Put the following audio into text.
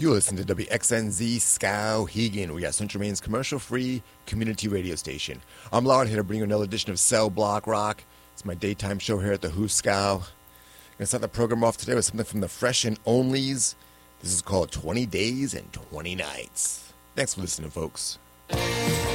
You listen to WXNZ Skowhegan. We got Central Maine's commercial-free community radio station. I'm Lard here to bring you another edition of Cell Block Rock. It's my daytime show here at the Who Skow. I'm going to start the program off today with something from the Fresh and Onlys. This is called 20 Days and 20 Nights. Thanks for listening, folks.